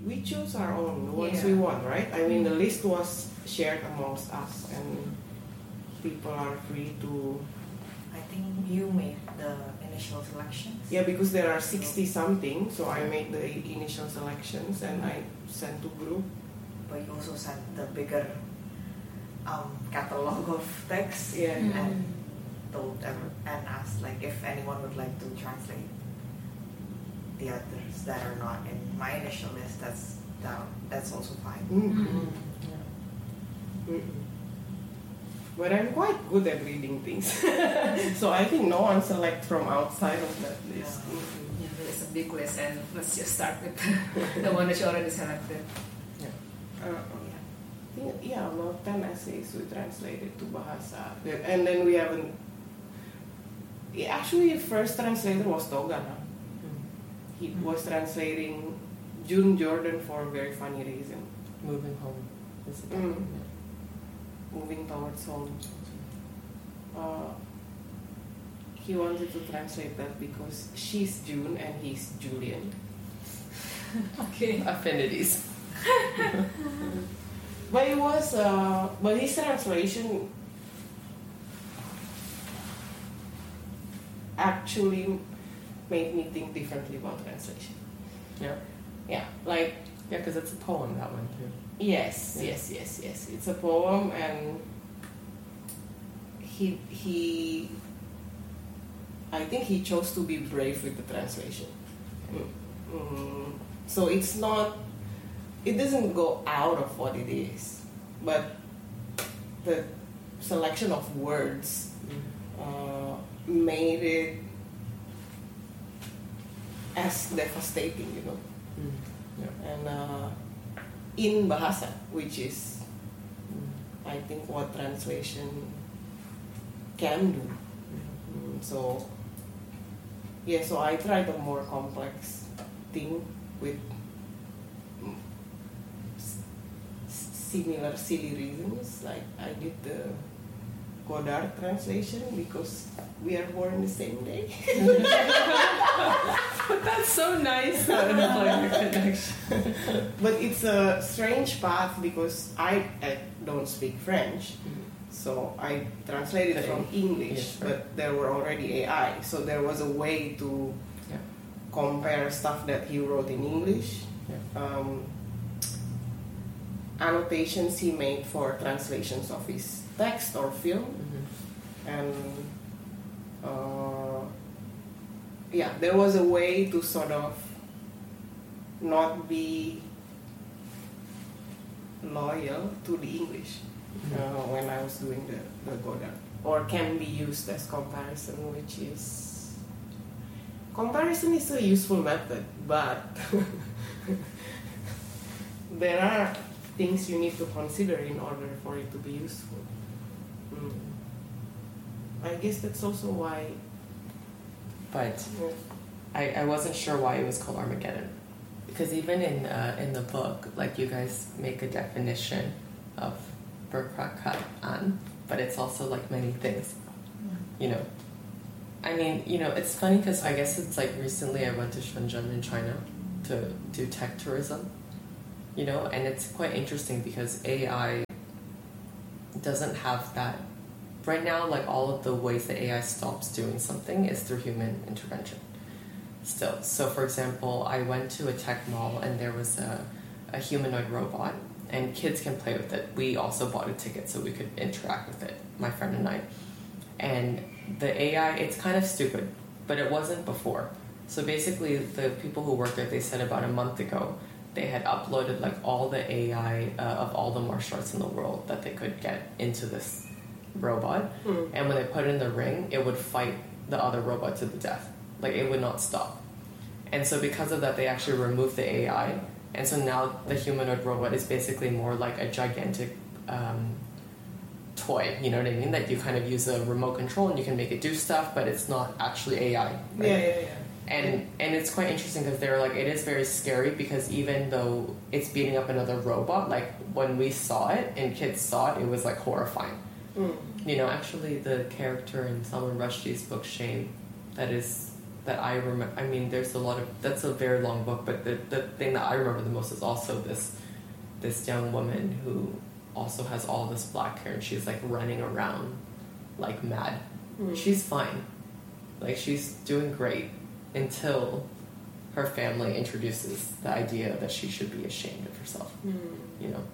we choose our own, the ones we want, right? I mean, the list was shared amongst us, and people are free to... I think you made the initial selections. Yeah, because there are 60-something, so I made the initial selections and I sent to group. But you also sent the bigger catalog of texts and told them and asked like if anyone would like to translate the others that are not in my initial list. That's also fine. But I'm quite good at reading things, so I think no one select from outside of that list. Yeah, there's a big list, and let's just start with the one that you already selected. About 10 essays we translated to Bahasa, and then we haven't. Actually, the first translator was Togan. He was translating June Jordan for a very funny reason. Moving home. Moving towards home. He wanted to translate that because she's June and he's Julian. Okay. Affinities. But it was, but his translation actually made me think differently about translation. Yeah, like... Yeah, because it's a poem, that one too. Yes. It's a poem, and he I think he chose to be brave with the translation. So it's not, it doesn't go out of what it is, but the selection of words made it as devastating, you know. And in Bahasa, which is I think what translation can do. So I tried a more complex thing with similar silly reasons. Like I did the Godard translation because we are born the same day. That's so nice. But it's a strange path because I don't speak French. So I translated from English, but there were already AI. So there was a way to compare stuff that he wrote in English, annotations he made for translations of his text or film, and there was a way to sort of not be loyal to the English when I was doing the Godard, or can be used as comparison, which is comparison is a useful method, but there are things you need to consider in order for it to be useful. I guess that's also why. But I wasn't sure why it was called Armageddon, because even in the book, like you guys make a definition of Berkrakatan, but it's also like many things, you know. I mean, you know, it's funny because I guess it's like recently I went to Shenzhen in China to do tech tourism, you know, and it's quite interesting because AI doesn't have that. Right now, like all of the ways that AI stops doing something is through human intervention still. So for example, I went to a tech mall and there was a humanoid robot and kids can play with it. We also bought a ticket so we could interact with it, my friend and I. And the AI, it's kind of stupid, but it wasn't before. So basically the people who worked there, they said about a month ago, they had uploaded like all the AI of all the martial arts in the world that they could get into this robot, and when they put it in the ring, it would fight the other robot to the death. Like it would not stop. And so because of that, they actually removed the AI, and so now the humanoid robot is basically more like a gigantic toy, you know what I mean, that you kind of use a remote control and you can make it do stuff, but it's not actually AI, right? Yeah. And it's quite interesting because they're like, it is very scary because even though it's beating up another robot, like when we saw it and kids saw it, it was like horrifying. You know, actually the character in Salman Rushdie's book Shame, that is that I remember. I mean, there's a lot of. That's a very long book, but the thing that I remember the most is also this young woman who also has all this black hair, and she's like running around like mad. She's fine, like she's doing great until her family introduces the idea that she should be ashamed of herself. You know.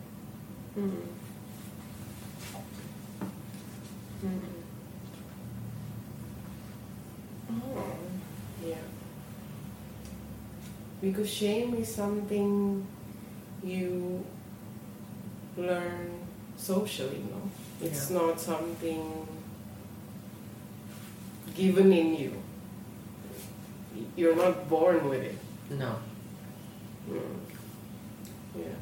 Oh, yeah. Because shame is something you learn socially, no? It's not something given in you. You're not born with it. No. Yeah.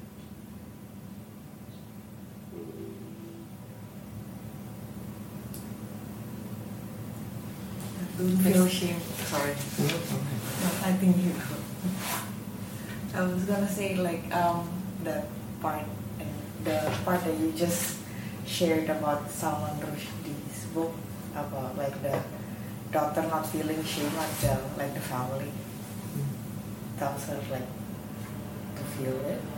Don't feel shame. Sorry. No, I think you go. I was gonna say like the part that you just shared about Salman Rushdie's book about like the daughter not feeling shame until like the family tells her like to feel it.